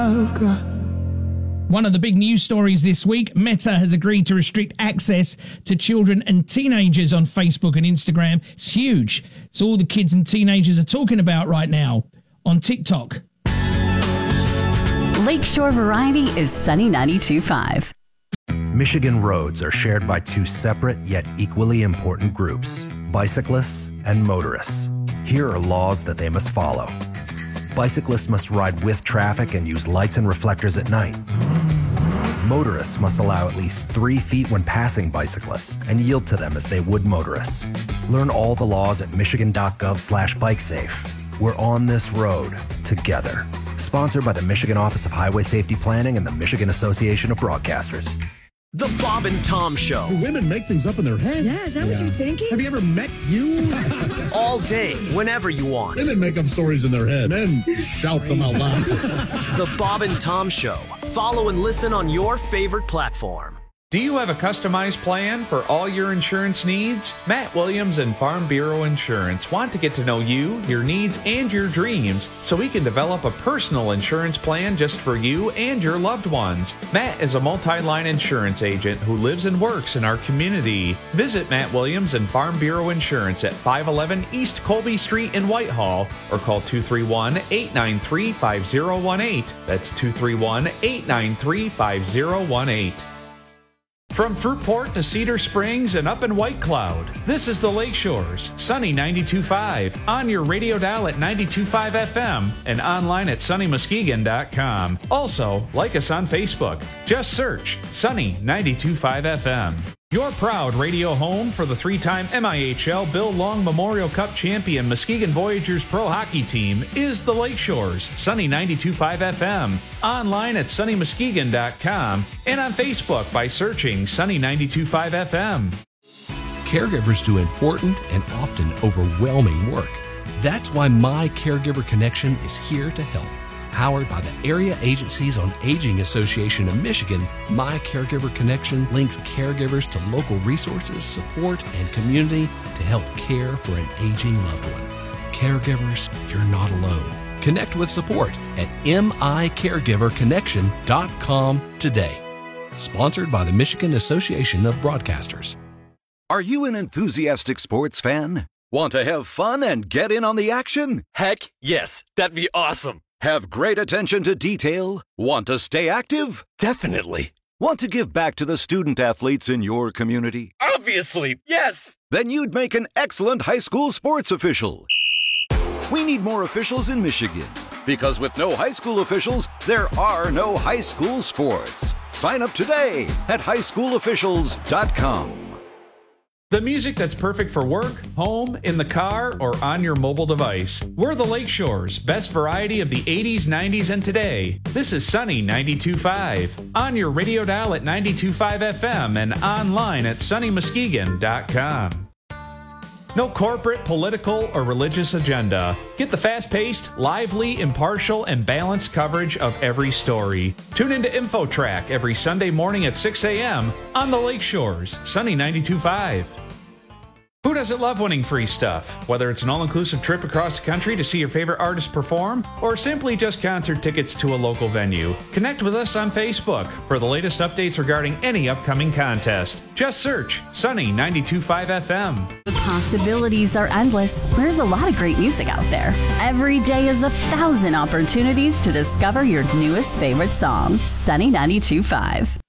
One of the big news stories this week, Meta has agreed to restrict access to children and teenagers on Facebook and Instagram. It's huge. It's all the kids and teenagers are talking about right now on TikTok. Lakeshore Variety is Sunny 92.5. Michigan roads are shared by two separate yet equally important groups, bicyclists and motorists. Here are laws that they must follow. Bicyclists must ride with traffic and use lights and reflectors at night. Motorists must allow at least 3 feet when passing bicyclists and yield to them as they would motorists. Learn all the laws at michigan.gov/bikesafe. We're on this road together. Sponsored by the Michigan Office of Highway Safety Planning and the Michigan Association of Broadcasters. The Bob and Tom Show. Do women make things up in their head? Yeah, is that what you're thinking? Have you ever met you? All day, whenever you want. Women make up stories in their head. Men shout them out loud. The Bob and Tom Show. Follow and listen on your favorite platform. Do you have a customized plan for all your insurance needs? Matt Williams and Farm Bureau Insurance want to get to know you, your needs, and your dreams so we can develop a personal insurance plan just for you and your loved ones. Matt is a multi-line insurance agent who lives and works in our community. Visit Matt Williams and Farm Bureau Insurance at 511 East Colby Street in Whitehall or call 231-893-5018. That's 231-893-5018. From Fruitport to Cedar Springs and up in White Cloud, this is the Lakeshores, Sunny 92.5, on your radio dial at 92.5 FM and online at sunnymuskegon.com. Also, like us on Facebook. Just search Sunny 92.5 FM. Your proud radio home for the 3-time MIHL Bill Long Memorial Cup champion Muskegon Voyageurs Pro Hockey Team is the Lakeshores, Sunny 92.5 FM, online at sunnymuskegon.com, and on Facebook by searching Sunny 92.5 FM. Caregivers do important and often overwhelming work. That's why My Caregiver Connection is here to help. Powered by the Area Agencies on Aging Association of Michigan, My Caregiver Connection links caregivers to local resources, support, and community to help care for an aging loved one. Caregivers, you're not alone. Connect with support at micaregiverconnection.com today. Sponsored by the Michigan Association of Broadcasters. Are you an enthusiastic sports fan? Want to have fun and get in on the action? Heck, yes. That'd be awesome. Have great attention to detail? Want to stay active? Definitely. Want to give back to the student athletes in your community? Obviously, yes. Then you'd make an excellent high school sports official. We need more officials in Michigan, because with no high school officials, there are no high school sports. Sign up today at highschoolofficials.com. The music that's perfect for work, home, in the car, or on your mobile device. We're the Lakeshores, best variety of the 80s, 90s, and today. This is Sunny 92.5, on your radio dial at 92.5 FM and online at sunnymuskegon.com. No corporate, political, or religious agenda. Get the fast-paced, lively, impartial, and balanced coverage of every story. Tune into InfoTrack every Sunday morning at 6 a.m. on the Lakeshores, Sunny 92.5. Who doesn't love winning free stuff? Whether it's an all-inclusive trip across the country to see your favorite artist perform, or simply just concert tickets to a local venue, connect with us on Facebook for the latest updates regarding any upcoming contest. Just search Sunny 92.5 FM. The possibilities are endless. There's a lot of great music out there. Every day is 1,000 opportunities to discover your newest favorite song. Sunny 92.5.